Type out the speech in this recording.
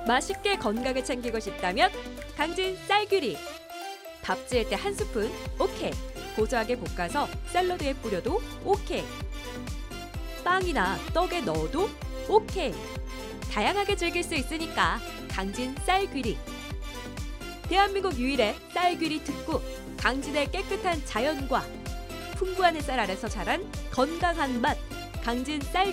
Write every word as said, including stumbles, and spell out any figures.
맛있게 건강을 챙기고 싶다면 강진 쌀귀리. 밥 지을 때 한 스푼 오케이. 고소하게 볶아서 샐러드에 뿌려도 오케이. 빵이나 떡에 넣어도 오케이. 다양하게 즐길 수 있으니까 강진 쌀귀리. 대한민국 유일의 쌀귀리 특구. 강진의 깨끗한 자연과 풍부한 햇살 아래서 자란 건강한 맛. 강진 쌀